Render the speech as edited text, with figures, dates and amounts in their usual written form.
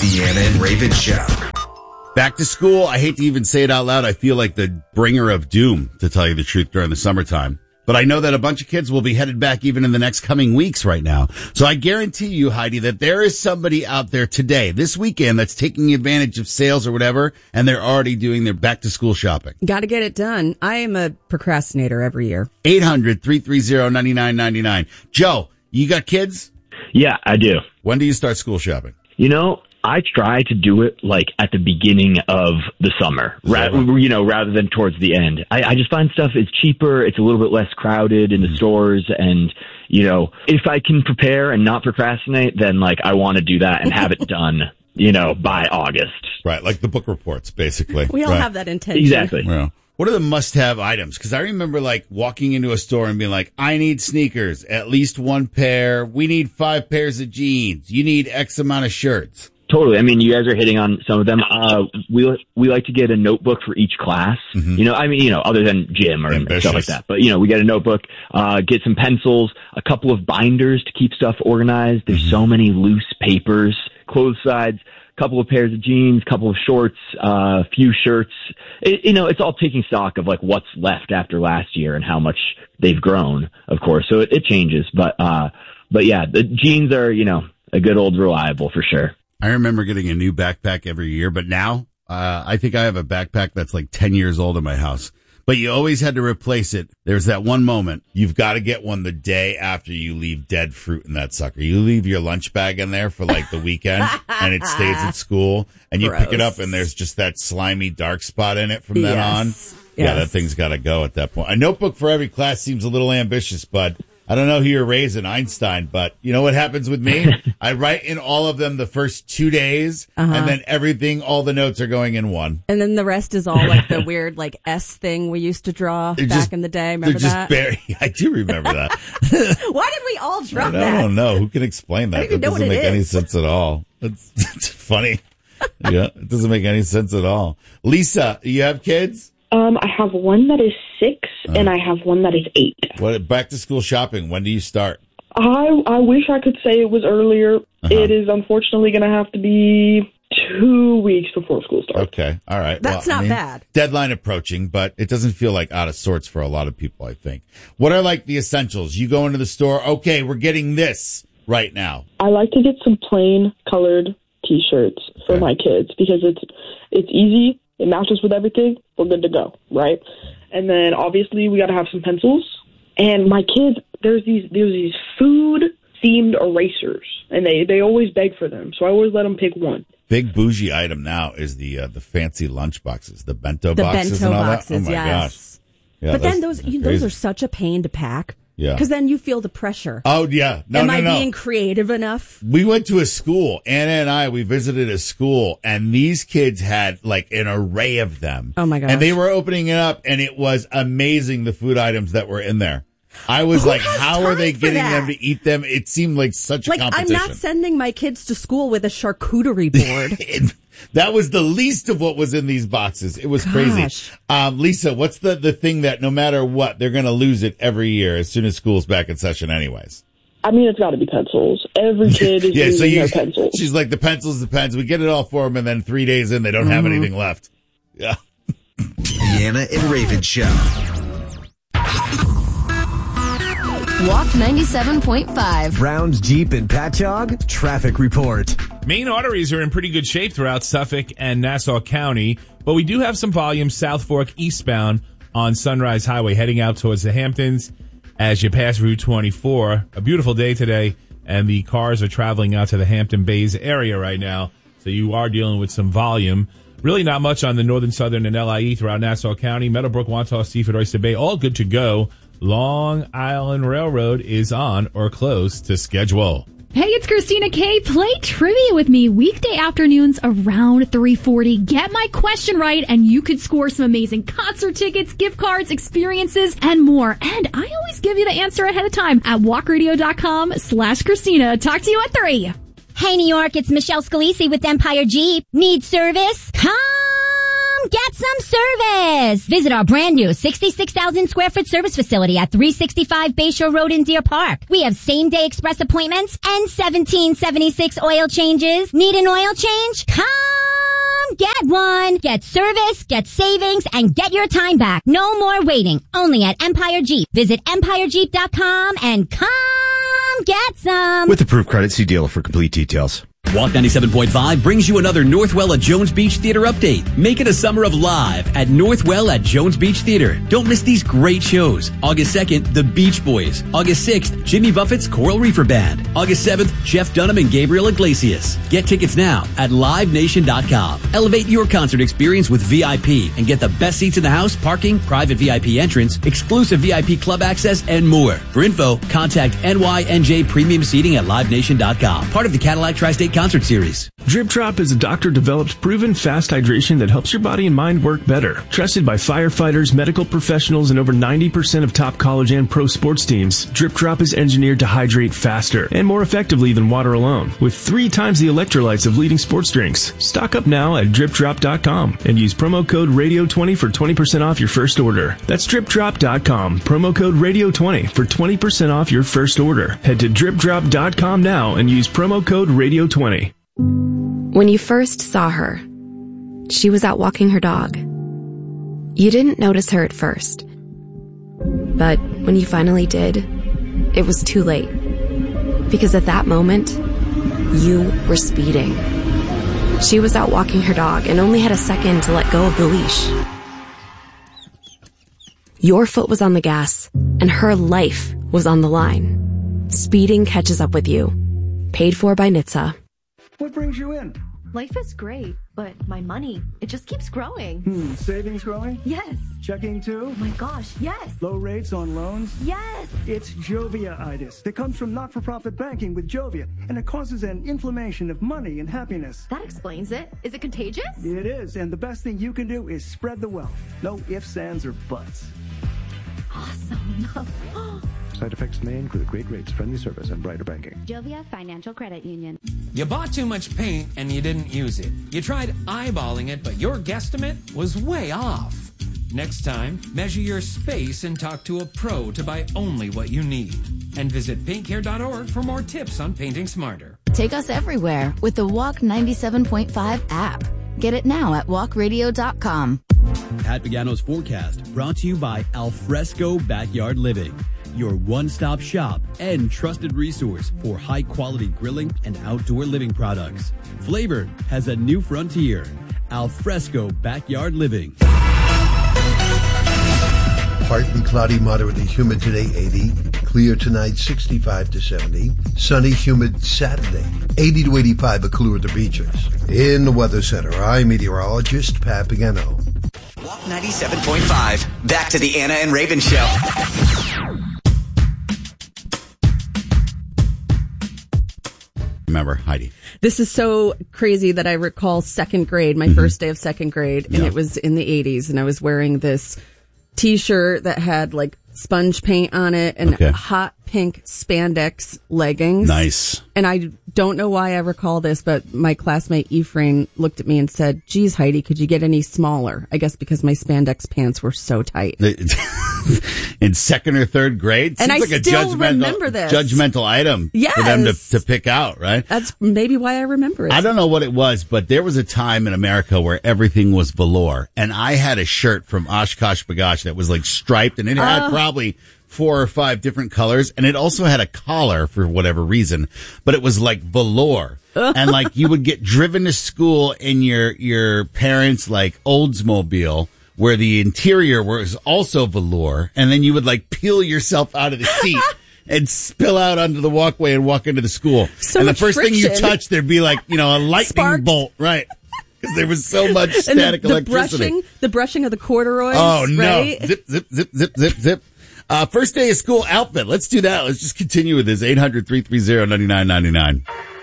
Deanna and Raven Show. Back to school. I hate to even say it out loud. I feel like the bringer of doom, to tell you the truth, during the summertime. But I know that a bunch of kids will be headed back even in the next coming weeks right now. So I guarantee you, Heidi, that there is somebody out there today, this weekend, that's taking advantage of sales or whatever, and they're already doing their back to school shopping. Got to get it done. I am a procrastinator every year. 800-330-9999. Joe, you got kids? Yeah, I do. When do you start school shopping? You know, I try to do it like at the beginning of the summer, rather than towards the end. I just find stuff is cheaper. It's a little bit less crowded in the stores. And, you know, if I can prepare and not procrastinate, then like I want to do that and have it done, you know, by August. Right. Like the book reports, basically. We all have that intention. Exactly. Yeah. What are the must-have items? Because I remember, like, walking into a store and being like, I need sneakers, at least one pair. We need 5 pairs of jeans. You need X amount of shirts. Totally. I mean, you guys are hitting on some of them. We like to get a notebook for each class. Mm-hmm. You know, I mean, you know, other than gym or stuff like that. But, you know, we get a notebook, get some pencils, a couple of binders to keep stuff organized. There's so many loose papers, clothes sides, couple of pairs of jeans, couple of shorts, a few shirts. You know, it's all taking stock of like what's left after last year and how much they've grown, of course. So it changes. But yeah, the jeans are, you know, a good old reliable for sure. I remember getting a new backpack every year, but now, I think I have a backpack that's like 10 years old in my house. But you always had to replace it. There's that one moment. You've got to get one the day after you leave dead fruit in that sucker. You leave your lunch bag in there for like the weekend and it stays at school and you pick it up and there's just that slimy dark spot in it from then on. Yeah, that thing's got to go at that point. A notebook for every class seems a little ambitious, but I don't know who you're raising, Einstein, but you know what happens with me? I write in all of them the first 2 days, and then everything, all the notes are going in one. And then the rest is all like the weird like S thing we used to draw back in the day. Remember that? I do remember that. Why did we all draw that? I don't know. Who can explain that? That doesn't make any sense at all. It's funny. Yeah, it doesn't make any sense at all. Lisa, you have kids? I have one that is 6 and I have one that is 8. What back to school shopping? When do you start? I wish I could say it was earlier. It is unfortunately going to have to be 2 weeks before school starts. Okay. All right. That's not bad. Deadline approaching, but it doesn't feel like out of sorts for a lot of people, I think. What are like the essentials? You go into the store, okay, we're getting this right now. I like to get some plain colored T-shirts for my kids because it's easy. It matches with everything. We're good to go, right? And then obviously we got to have some pencils. And my kids, there's these food themed erasers, and they always beg for them. So I always let them pick one. Big bougie item now is the fancy lunch boxes, the bento boxes and all that. Oh my gosh! Yeah, but then those are such a pain to pack. Yeah. Because then you feel the pressure. Oh, yeah. Am I being creative enough? We went to a school, Anna and we visited a school, and these kids had like an array of them. Oh, my gosh. And they were opening it up, and it was amazing, the food items that were in there. I was like, how are they getting them to eat them? It seemed like such a competition. I'm not sending my kids to school with a charcuterie board. That was the least of what was in these boxes. It was crazy. Lisa, what's the thing that no matter what, they're going to lose it every year as soon as school's back in session anyways? I mean, it's got to be pencils. Every kid is using their pencils. She's like, the pencils, the pens. We get it all for them, and then 3 days in, they don't have anything left. Yeah. Deanna and Raven Show. Walk 97.5. Browns, Jeep, and Patchogue. Traffic report. Main arteries are in pretty good shape throughout Suffolk and Nassau County, but we do have some volume South Fork eastbound on Sunrise Highway heading out towards the Hamptons as you pass Route 24. A beautiful day today, and the cars are traveling out to the Hampton Bays area right now, so you are dealing with some volume. Really not much on the northern, southern, and LIE throughout Nassau County. Meadowbrook, Wantagh, Seaford, Oyster Bay, all good to go. Long Island Railroad is on or close to schedule. Hey, it's Christina K. Play trivia with me weekday afternoons around 3:40. Get my question right, and you could score some amazing concert tickets, gift cards, experiences, and more. And I always give you the answer ahead of time at walkradio.com/Christina. Talk to you at 3. Hey, New York, it's Michelle Scalisi with Empire Jeep. Need service? Come get some service. Visit our brand new 66,000 square foot service facility at 365 Bayshore Road in Deer Park. We have same day express appointments and 1776 oil changes. Need an oil change? Come get one. Get service, get savings, and get your time back. No more waiting. Only at Empire Jeep. Visit EmpireJeep.com and come get some. With approved credit, see dealer for complete details. Walk 97.5 brings you another Northwell at Jones Beach Theater update. Make it a summer of live at Northwell at Jones Beach Theater. Don't miss these great shows. August 2nd, The Beach Boys. August 6th, Jimmy Buffett's Coral Reefer Band. August 7th, Jeff Dunham and Gabriel Iglesias. Get tickets now at livenation.com. Elevate your concert experience with VIP and get the best seats in the house, parking, private VIP entrance, exclusive VIP club access, and more. For info, contact NYNJ Premium Seating at livenation.com. Part of the Cadillac Tri-State Concert Series. Drip Drop is a doctor-developed, proven fast hydration that helps your body and mind work better. Trusted by firefighters, medical professionals, and over 90% of top college and pro sports teams, Drip Drop is engineered to hydrate faster and more effectively than water alone, with 3 times the electrolytes of leading sports drinks. Stock up now at DripDrop.com and use promo code RADIO20 for 20% off your first order. That's DripDrop.com, promo code RADIO20 for 20% off your first order. Head to DripDrop.com now and use promo code RADIO20. When you first saw her, she was out walking her dog. You didn't notice her at first. But when you finally did, it was too late. Because at that moment, you were speeding. She was out walking her dog and only had a second to let go of the leash. Your foot was on the gas, and her life was on the line. Speeding catches up with you. Paid for by NHTSA. What brings you in? Life is great, but my money, it just keeps growing. Savings growing? Yes. Checking too? Oh my gosh, yes. Low rates on loans? Yes. It's Jovia-itis that comes from not-for-profit banking with Jovia, and it causes an inflammation of money and happiness. That explains it. Is it contagious? It is, and the best thing you can do is spread the wealth. No ifs, ands, or buts. Awesome. Side effects may include great rates, friendly service, and brighter banking. Jovia Financial Credit Union. You bought too much paint and you didn't use it. You tried eyeballing it, but your guesstimate was way off. Next time, measure your space and talk to a pro to buy only what you need. And visit paintcare.org for more tips on painting smarter. Take us everywhere with the Walk 97.5 app. Get it now at walkradio.com. Pat Pagano's forecast brought to you by Alfresco Backyard Living, your one-stop shop and trusted resource for high-quality grilling and outdoor living products. Flavor has a new frontier. Alfresco Backyard Living. Partly cloudy, moderately humid today, 80. Clear tonight, 65 to 70. Sunny, humid Saturday, 80 to 85, a cooler at the beaches. In the Weather Center, I'm meteorologist Pat Pagano. Walk 97.5. Back to the Anna and Raven Show. Remember, Heidi. This is so crazy that I recall second grade, my first day of second grade, and it was in the 80s, and I was wearing this T-shirt that had like sponge paint on it and hot pink spandex leggings. Nice. And I don't know why I recall this, but my classmate Ephraim looked at me and said, "Geez, Heidi, could you get any smaller?" I guess because my spandex pants were so tight. In second or third grade? And Seems I like still a remember this. judgmental item for them to pick out, right? That's maybe why I remember it. I don't know what it was, but there was a time in America where everything was velour. And I had a shirt from Oshkosh B'gosh that was like striped, and it had probably 4 or 5 different colors, and it also had a collar for whatever reason, but it was like velour. And like you would get driven to school in your parents' like Oldsmobile, where the interior was also velour, and then you would like peel yourself out of the seat and spill out onto the walkway and walk into the school. And the first thing you touch, there'd be like, a lightning Sparks. bolt, right? Because there was so much static electricity. The brushing of the corduroys. Oh, no. Right? Zip, zip, zip, zip, zip, zip. First day of school outfit. Let's do that. Let's just continue with this. 800-330-9999.